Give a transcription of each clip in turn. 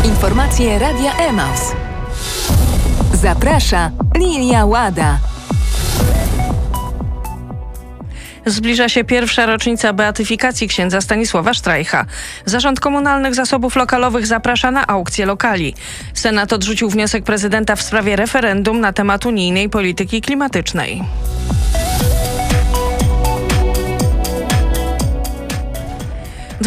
Informacje Radia Emaus. Zaprasza Lilia Łada. Zbliża się pierwsza rocznica beatyfikacji księdza Stanisława Sztrajcha. Zarząd Komunalnych Zasobów Lokalowych zaprasza na aukcję lokali. Senat odrzucił wniosek prezydenta w sprawie referendum na temat unijnej polityki klimatycznej. –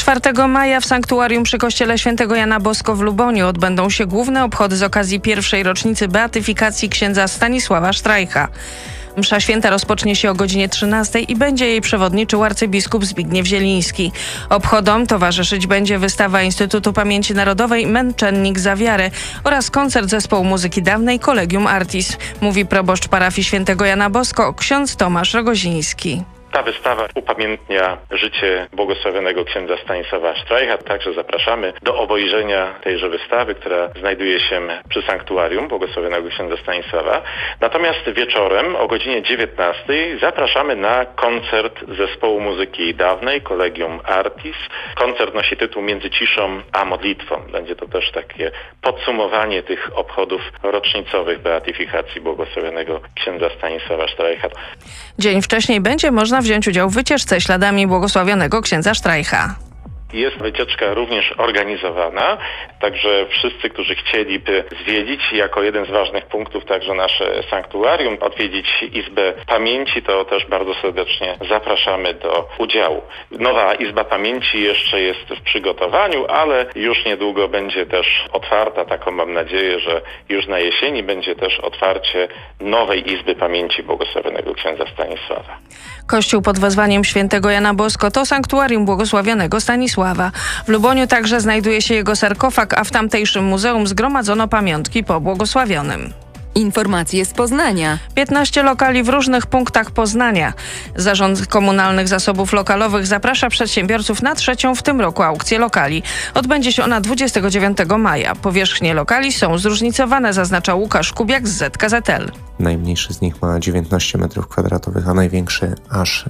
24 maja w sanktuarium przy kościele Świętego Jana Bosko w Luboniu odbędą się główne obchody z okazji pierwszej rocznicy beatyfikacji księdza Stanisława Sztrajcha. Msza święta rozpocznie się o godzinie 13 i będzie jej przewodniczył arcybiskup Zbigniew Zieliński. Obchodom towarzyszyć będzie wystawa Instytutu Pamięci Narodowej Męczennik za wiarę oraz koncert zespołu muzyki dawnej Collegium Artis, mówi proboszcz parafii Świętego Jana Bosko ksiądz Tomasz Rogoziński. Ta wystawa upamiętnia życie błogosławionego księdza Stanisława Sztrajcha. Także zapraszamy do obejrzenia tejże wystawy, która znajduje się przy sanktuarium błogosławionego księdza Stanisława. Natomiast wieczorem o godzinie 19 zapraszamy na koncert zespołu muzyki dawnej Collegium Artis. Koncert nosi tytuł Między ciszą a modlitwą. Będzie to też takie podsumowanie tych obchodów rocznicowych beatyfikacji błogosławionego księdza Stanisława Sztrajcha. Dzień wcześniej będzie można wziąć udział w wycieczce śladami błogosławionego księdza Sztrajcha. Jest wycieczka również organizowana, także wszyscy, którzy chcieliby zwiedzić jako jeden z ważnych punktów także nasze sanktuarium, odwiedzić Izbę Pamięci, to też bardzo serdecznie zapraszamy do udziału. Nowa Izba Pamięci jeszcze jest w przygotowaniu, ale już niedługo będzie też otwarta, taką mam nadzieję, że już na jesieni będzie też otwarcie nowej Izby Pamięci błogosławionego księdza Stanisława. Kościół pod wezwaniem Świętego Jana Bosko to sanktuarium błogosławionego Stanisława. W Luboniu także znajduje się jego sarkofag, a w tamtejszym muzeum zgromadzono pamiątki po błogosławionym. Informacje z Poznania. 15 lokali w różnych punktach Poznania. Zarząd Komunalnych Zasobów Lokalowych zaprasza przedsiębiorców na trzecią w tym roku aukcję lokali. Odbędzie się ona 29 maja. Powierzchnie lokali są zróżnicowane, zaznacza Łukasz Kubiak z ZKZL. Najmniejszy z nich ma 19 m2, a największy aż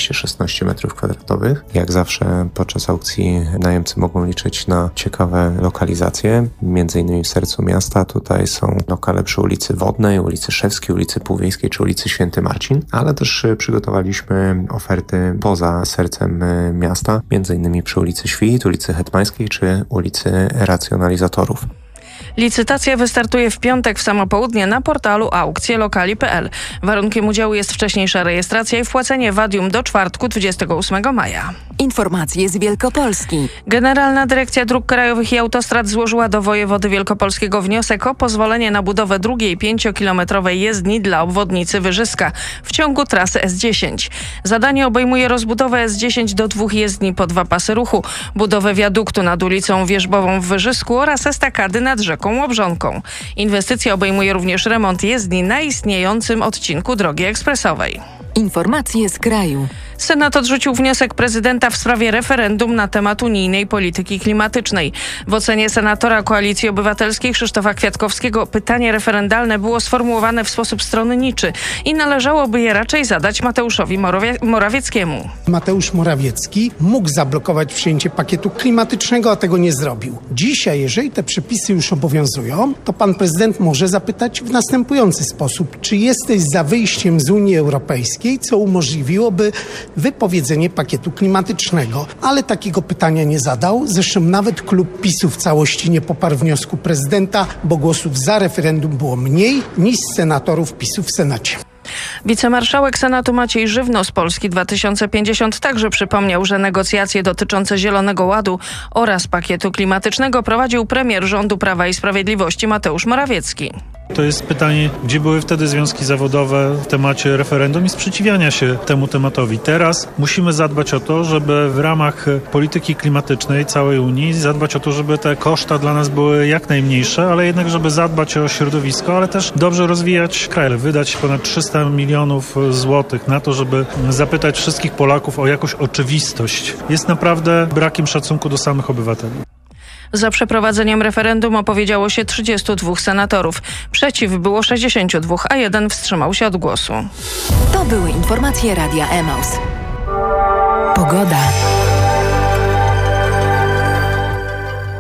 216 m2. Jak zawsze podczas aukcji najemcy mogą liczyć na ciekawe lokalizacje, między innymi w sercu miasta. Tutaj są lokale przy ulicy Wodnej, ulicy Szewskiej, ulicy Półwiejskiej czy ulicy Święty Marcin, ale też przygotowaliśmy oferty poza sercem miasta, między innymi przy ulicy Świt, ulicy Hetmańskiej czy ulicy Racjonalizatorów. Licytacja wystartuje w piątek w samo południe na portalu aukcjelokali.pl. Warunkiem udziału jest wcześniejsza rejestracja i wpłacenie wadium do czwartku 28 maja. Informacje z Wielkopolski. Generalna Dyrekcja Dróg Krajowych i Autostrad złożyła do wojewody wielkopolskiego wniosek o pozwolenie na budowę drugiej 5-kilometrowej jezdni dla obwodnicy Wyżyska w ciągu trasy S10. Zadanie obejmuje rozbudowę S10 do 2 jezdni po 2 pasy ruchu, budowę wiaduktu nad ulicą Wierzbową w Wyżysku oraz estakady nad rzeką Łobrzonką. Inwestycja obejmuje również remont jezdni na istniejącym odcinku drogi ekspresowej. Informacje z kraju. Senat odrzucił wniosek prezydenta w sprawie referendum na temat unijnej polityki klimatycznej. W ocenie senatora Koalicji Obywatelskiej Krzysztofa Kwiatkowskiego pytanie referendalne było sformułowane w sposób stronniczy i należałoby je raczej zadać Mateuszowi Morawieckiemu. Mateusz Morawiecki mógł zablokować przyjęcie pakietu klimatycznego, a tego nie zrobił. Dzisiaj, jeżeli te przepisy już obowiązują, to pan prezydent może zapytać w następujący sposób: czy jesteś za wyjściem z Unii Europejskiej, co umożliwiłoby wypowiedzenie pakietu klimatycznego, ale takiego pytania nie zadał. Zresztą nawet klub PiS-u w całości nie poparł wniosku prezydenta, bo głosów za referendum było mniej niż senatorów PiS-u w Senacie. Wicemarszałek Senatu Maciej Żywno z Polski 2050 także przypomniał, że negocjacje dotyczące Zielonego Ładu oraz pakietu klimatycznego prowadził premier rządu Prawa i Sprawiedliwości Mateusz Morawiecki. To jest pytanie, gdzie były wtedy związki zawodowe w temacie referendum i sprzeciwiania się temu tematowi. Teraz musimy zadbać o to, żeby w ramach polityki klimatycznej całej Unii zadbać o to, żeby te koszta dla nas były jak najmniejsze, ale jednak żeby zadbać o środowisko, ale też dobrze rozwijać kraj. Wydać ponad 300 milionów złotych na to, żeby zapytać wszystkich Polaków o jakąś oczywistość, jest naprawdę brakiem szacunku do samych obywateli. Za przeprowadzeniem referendum opowiedziało się 32 senatorów. Przeciw było 62, a 1 wstrzymał się od głosu. To były informacje Radia Emaus. Pogoda.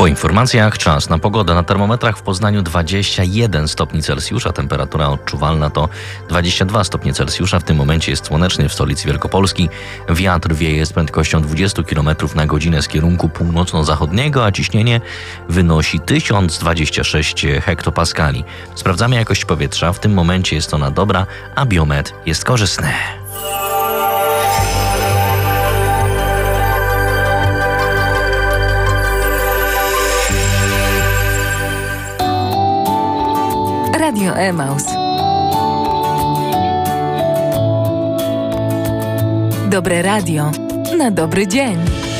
Po informacjach czas na pogodę. Na termometrach w Poznaniu 21 stopni Celsjusza, temperatura odczuwalna to 22 stopnie Celsjusza. W tym momencie jest słonecznie w stolicy Wielkopolski. Wiatr wieje z prędkością 20 km na godzinę z kierunku północno-zachodniego, a ciśnienie wynosi 1026 hektopaskali. Sprawdzamy jakość powietrza. W tym momencie jest ona dobra, a biometr jest korzystny. Radio Emaus. Dobre radio na dobry dzień.